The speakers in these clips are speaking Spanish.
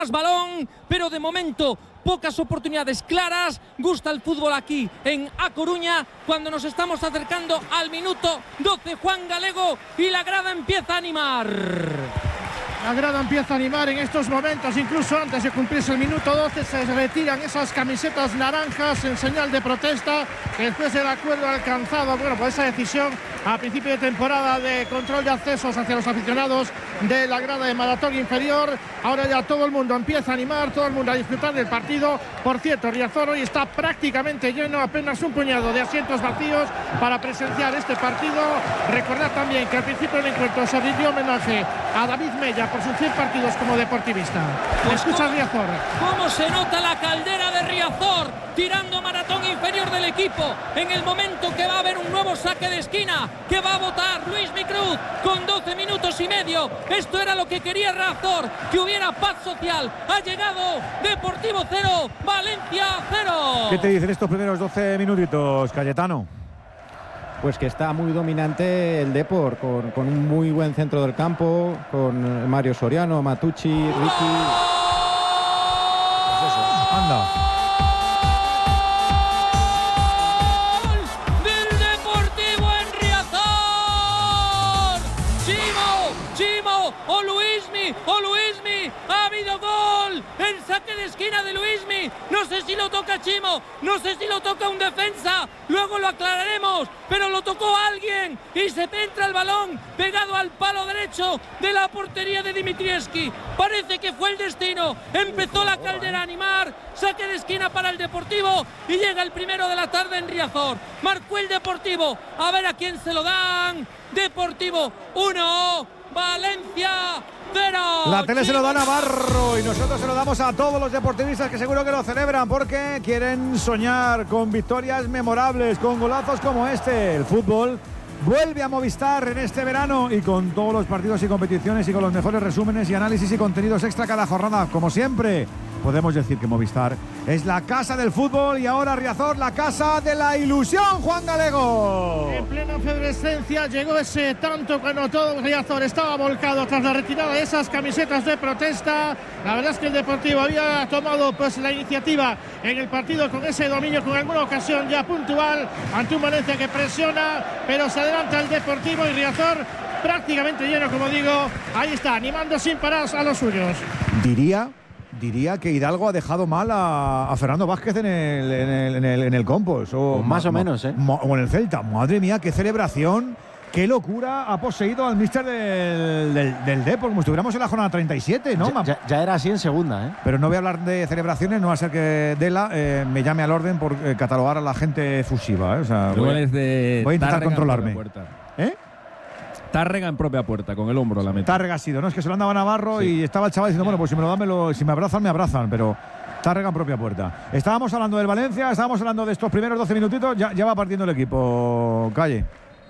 balón, pero de momento pocas oportunidades claras. Gusta el fútbol aquí en A Coruña cuando nos estamos acercando al minuto 12. Juan Galego y la grada empieza a animar. La grada empieza a animar en estos momentos, incluso antes de cumplirse el minuto 12 se retiran esas camisetas naranjas en señal de protesta después del acuerdo alcanzado, bueno, por esa decisión a principio de temporada de control de accesos hacia los aficionados de la grada de Maratón Inferior. Ahora ya todo el mundo empieza a animar, todo el mundo a disfrutar del partido. Por cierto, Riazor hoy está prácticamente lleno, apenas un puñado de asientos vacíos para presenciar este partido. Recordad también que al principio del encuentro se rindió homenaje a David Mella por sus 100 partidos como deportivista. Escucha Riazor. ¿Cómo se nota la caldera de Riazor tirando Maratón Inferior del equipo en el momento que va a haber un nuevo saque de esquina que va a votar Luis Micruz con 12 minutos y medio? Esto era lo que quería Riazor, que hubiera paz social. Ha llegado Deportivo 0, Valencia 0. ¿Qué te dicen estos primeros 12 minutitos, Cayetano? Pues que está muy dominante el Depor, con un muy buen centro del campo, con Mario Soriano, Matucci, Ricky. Pues eso, anda. Del Deportivo en Riazor. Chimo, o Luismi, ha habido gol. El saque de esquina de Luismi. No sé si lo toca Chimo, no sé si lo toca un defensa, luego lo aclararemos, pero lo tocó alguien y se entra el balón pegado al palo derecho de la portería de Dimitrievski. Parece que fue el destino. Empezó la caldera a animar, saque de esquina para el Deportivo y llega el primero de la tarde en Riazor. Marcó el Deportivo, a ver a quién se lo dan. Deportivo 1, Valencia 0. La tele se lo da a Navarro y nosotros se lo damos a todos los deportivistas que seguro que lo celebran porque quieren soñar con victorias memorables, con golazos como este. El fútbol vuelve a Movistar en este verano y con todos los partidos y competiciones y con los mejores resúmenes y análisis y contenidos extra cada jornada. Como siempre, podemos decir que Movistar es la casa del fútbol y ahora Riazor, la casa de la ilusión, Juan Galego. En plena efervescencia llegó ese tanto cuando todo Riazor estaba volcado tras la retirada de esas camisetas de protesta. La verdad es que el Deportivo había tomado pues la iniciativa en el partido con ese dominio, con alguna ocasión ya puntual ante un Valencia que presiona, pero se adelanta el Deportivo y Riazor prácticamente lleno, como digo. Ahí está, animando sin parar a los suyos. Diría que Hidalgo ha dejado mal a Fernando Vázquez en el Compos. O más o menos, ¿eh? O en el Celta. Madre mía, qué celebración, qué locura ha poseído al míster del Depor, como si estuviéramos en la jornada 37, ¿no? Ya era así en segunda, ¿eh? Pero no voy a hablar de celebraciones, no va a ser que Dela me llame al orden por catalogar a la gente efusiva, ¿eh? O sea, voy a intentar controlarme. ¿Eh? Tárrega en propia puerta, con el hombro a la meta. Tárrega ha sido, ¿no? Es que se lo andaba Navarro sí. Y estaba el chaval diciendo, bueno, pues si me lo dan, si me abrazan, me abrazan, pero Tárrega en propia puerta. Estábamos hablando del Valencia, estábamos hablando de estos primeros 12 minutitos, ya va partiendo el equipo, Calle.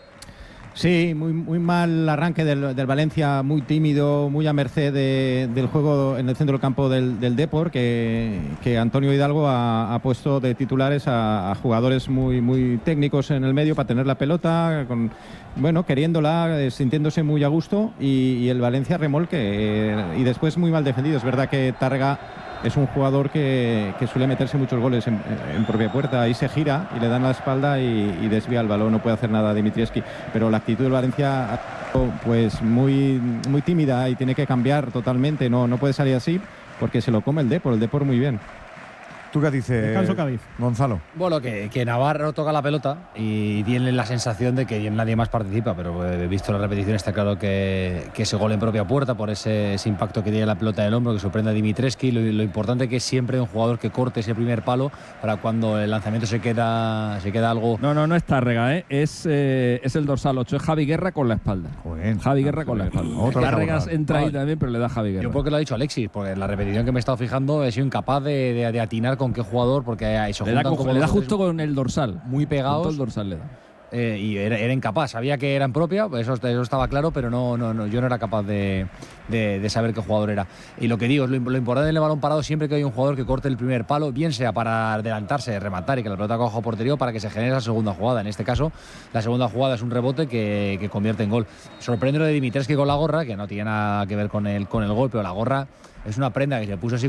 Sí, muy mal arranque del Valencia, muy tímido, muy a merced del juego en el centro del campo del Depor, que Antonio Hidalgo ha puesto de titulares a jugadores muy técnicos en el medio para tener la pelota, queriéndola, sintiéndose muy a gusto, y el Valencia remolque, y después muy mal defendido. Es verdad que Tárrega es un jugador que suele meterse muchos goles en propia puerta. Ahí se gira y le dan la espalda y desvía el balón. No puede hacer nada Dimitrievski. Pero la actitud del Valencia pues muy tímida y tiene que cambiar totalmente. No puede salir así porque se lo come el Depor muy bien. ¿Tú qué dices, Descanso Cádiz, Gonzalo? Bueno, que Navarro toca la pelota y tiene la sensación de que nadie más participa, pero visto la repetición está claro que ese gol en propia puerta por ese impacto que tiene la pelota en el hombro, que sorprende a Dimitrievski. Lo importante que es siempre un jugador que corte ese primer palo para cuando el lanzamiento se queda algo. No es Tárrega, es el dorsal 8, es Javi Guerra con la espalda. Joder, Javi Guerra con la espalda. Tárrega entra ahí también, pero le da Javi Guerra. Yo porque lo ha dicho Alexis, porque la repetición que me he estado fijando he sido incapaz de atinar con qué jugador, porque eso le da justo con el dorsal, muy pegados. Con todo el dorsal le da. Y era incapaz, sabía que era en propia, eso estaba claro, pero no, yo no era capaz de saber qué jugador era. Y lo que digo, lo importante en el balón parado, siempre que hay un jugador que corte el primer palo, bien sea para adelantarse, rematar y que la pelota coja a portería, para que se genere esa segunda jugada. En este caso, la segunda jugada es un rebote que convierte en gol. Sorprende lo de Dimitrievski con la gorra, que no tiene nada que ver con el gol, pero la gorra es una prenda que se puso así